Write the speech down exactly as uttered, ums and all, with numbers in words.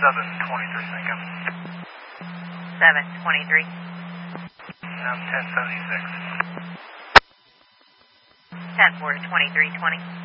seven twenty-three, thank you. seven twenty-three. Now ten seventy-six. ten four twenty-three twenty.